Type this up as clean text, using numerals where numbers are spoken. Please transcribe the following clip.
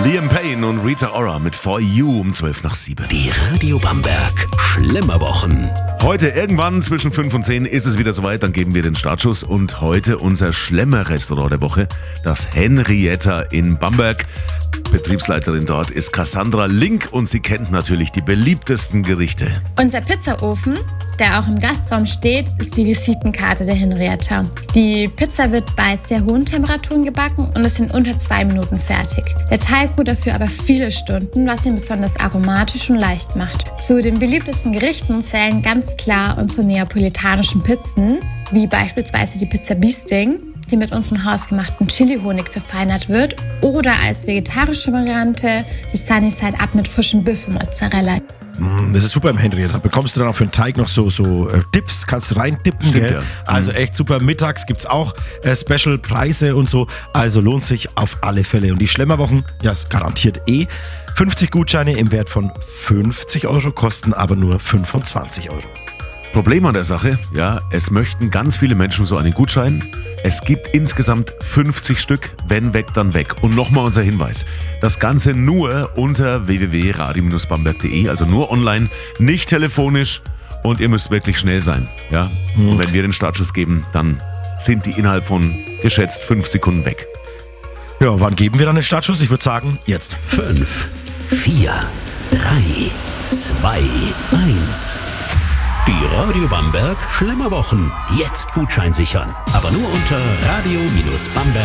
Liam Payne und Rita Ora mit For You um 12 nach 7. Die Radio Bamberg Schlemmerwochen. Heute irgendwann zwischen 5 und 10 ist es wieder soweit, dann geben wir den Startschuss und heute unser Schlemmerrestaurant der Woche, das Henrietta in Bamberg. Betriebsleiterin dort ist Cassandra Link und sie kennt natürlich die beliebtesten Gerichte. Unser Pizzaofen, der auch im Gastraum steht, ist die Visitenkarte der Henrietta. Die Pizza wird bei sehr hohen Temperaturen gebacken und ist in unter 2 Minuten fertig. Der Teig ruht dafür aber viele Stunden, was ihn besonders aromatisch und leicht macht. Zu den beliebtesten Gerichten zählen ganz klar unsere neapolitanischen Pizzen, wie beispielsweise die Pizza Biesting, die mit unserem hausgemachten Chili-Honig verfeinert wird, oder als vegetarische Variante die Sunny Side Up mit frischem Büffelmozzarella. Das ist super im Henrietta. Da bekommst du dann auch für den Teig noch so Dips, kannst reindippen. Stimmt, gell? ja. Also echt super. Mittags gibt es auch Special-Preise und so. Also lohnt sich auf alle Fälle. Und die Schlemmerwochen, ja, ist garantiert 50 Gutscheine im Wert von 50 Euro, kosten aber nur 25 Euro. Problem an der Sache, ja, es möchten ganz viele Menschen so einen Gutschein. Es gibt insgesamt 50 Stück, wenn weg, dann weg. Und nochmal unser Hinweis, das Ganze nur unter www.radio-bamberg.de, also nur online, nicht telefonisch und ihr müsst wirklich schnell sein. Ja? Und wenn wir den Startschuss geben, dann sind die innerhalb von geschätzt 5 Sekunden weg. Ja, wann geben wir dann den Startschuss? Ich würde sagen, jetzt. 5, 4, 3, 2, 1. Die Radio Bamberg Schlemmerwochen. Jetzt Gutschein sichern. Aber nur unter radio-bamberg.de.